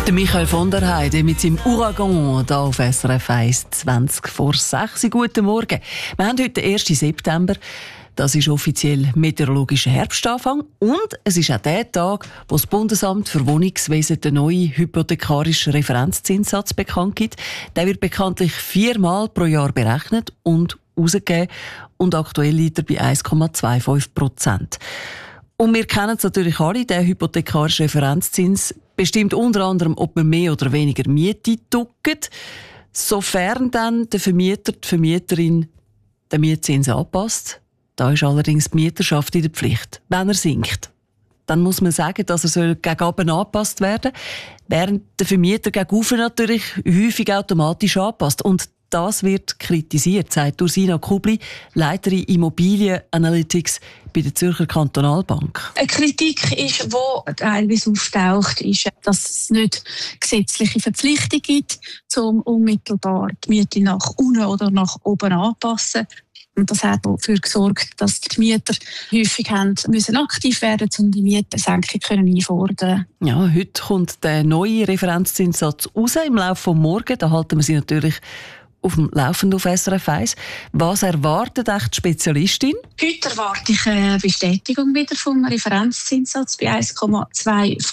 Der Michael von der Heide mit seinem Ouragan hier auf SRF 1, 20 vor 6. Guten Morgen. Wir haben heute den 1. September. Das ist offiziell meteorologischer Herbstanfang. Und es ist auch der Tag, wo das Bundesamt für Wohnungswesen den neuen hypothekarischen Referenzzinssatz bekannt gibt. Der wird bekanntlich 4-mal pro Jahr berechnet und ausgegeben. Und aktuell liegt er bei 1,25%. Und wir kennen es natürlich alle, der hypothekarische Referenzzins bestimmt unter anderem, ob man mehr oder weniger Miete druckt, sofern dann der Vermieter, die Vermieterin den Mietzins anpasst. Da ist allerdings die Mieterschaft in der Pflicht. Wenn er sinkt, dann muss man sagen, dass er gegen oben angepasst werden soll, während der Vermieter gegen oben natürlich häufig automatisch anpasst. Und das wird kritisiert, sagt Ursina Kubli, Leiterin Immobilien Analytics bei der Zürcher Kantonalbank. Eine Kritik ist, die teilweise auftaucht, ist, dass es nicht gesetzliche Verpflichtung gibt, um unmittelbar die Miete nach unten oder nach oben anzupassen. Und das hat dafür gesorgt, dass die Mieter häufig müssen aktiv werden, um die Mietensenkung einfordern. Ja, heute kommt der neue Referenzzinssatz raus im Laufe des Morgens. Da halten wir Sie natürlich auf dem Laufenden auf SRF 1. Was erwartet echt die Spezialistin? Heute erwarte ich eine Bestätigung wieder vom Referenzzinssatz bei 1,25%.